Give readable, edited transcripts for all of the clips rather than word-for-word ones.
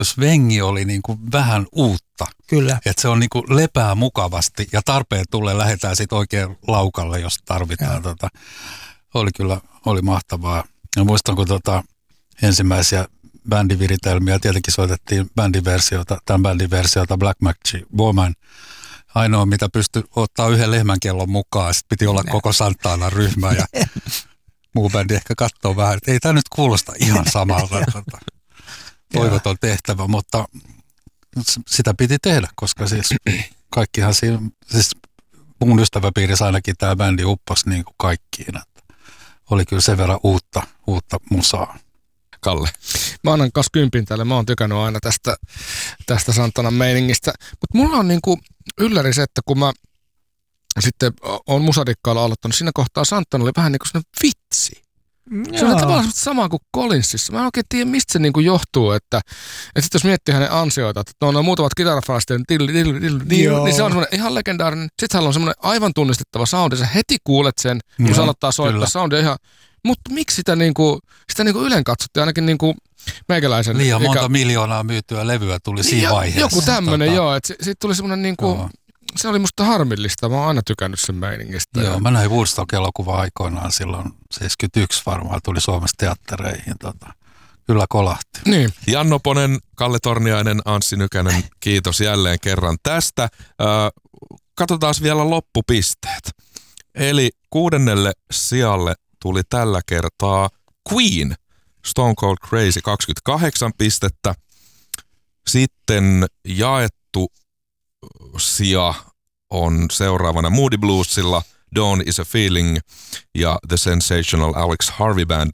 svengi oli niin kuin vähän uutta. Kyllä. Että se on niin kuin lepää mukavasti ja tarpeen tulee lähdetään sitten oikein laukalle, jos tarvitaan. Oli mahtavaa. Ja muistan, kun ensimmäisiä bändiviritelmiä, tietenkin soitettiin tämän bändin versiota Black Magic Woman. Ainoa, mitä pystyi ottaa yhden lehmänkellon mukaan, sitten piti olla koko Santanan ryhmä ja muu bändi ehkä katsoo vähän, että ei tämä nyt kuulosta ihan samalta. Toivoton tehtävä, mutta sitä piti tehdä, koska siis kaikkihan siinä, siis mun ystäväpiirissä ainakin tämä bändi upposi niin kuin kaikkiin. Oli kyllä sen verran uutta musaa. Kalle. Mä annan kanssa 10 tälle. Mä oon tykännyt aina tästä Santanan meiningistä. Mutta mulla on niinku ylläri se, että kun mä sitten on musadikkailla aloittanut, siinä kohtaa Santana oli vähän niin kuin sellainen vitsi. Se oli tavallaan sama kuin Collinsissa. Mä en oikein tiedä, mistä se niinku johtuu, että sitten jos miettii hänen ansioita, että on muutamat kitarafrasteet, niin se on semmoinen ihan legendaarinen. Sitten hänellä on semmoinen aivan tunnistettava soundi. Sä heti kuulet sen, kun se aloittaa soittaa soundi ihan. Mutta miksi sitä niinku ylen katsottiin ainakin niinku meikäläisen. Liian monta miljoonaa myytyä levyä tuli siinä vaiheessa. Joku tämmöinen, joo. Että siitä tuli semmoinen niinku, se oli musta harmillista. Mä oon aina tykännyt sen meiningistä. Joo, mä näin Woodstock-elokuva aikoinaan silloin 71 varmaan tuli Suomessa teattereihin. Kyllä kolahti. Niin. Janno Ponen, Kalle Torniainen, Anssi Nykänen, kiitos jälleen kerran tästä. Katsotaan vielä loppupisteet. Eli 6. sijalle tuli tällä kertaa Queen, Stone Cold Crazy 28 pistettä. Sitten jaettu sija on seuraavana Moody Bluesilla Dawn is a Feeling ja The Sensational Alex Harvey Band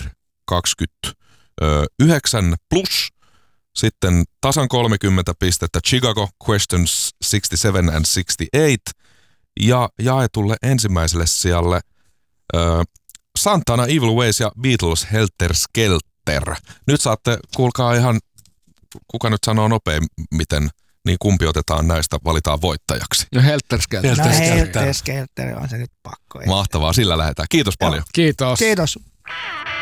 29 plus. Sitten tasan 30 pistettä Chicago Questions 67 and 68 ja jaetulle ensimmäiselle sijalle Santana, Evil Ways ja Beatles Helter Skelter. Nyt saatte, kuulkaa ihan, kuka nyt sanoo miten, niin kumpi otetaan näistä, valitaan voittajaksi. No Helter Skelter. Helter Skelter on se nyt pakko. Mahtavaa, sillä lähdetään. Kiitos paljon. Kiitos. Kiitos.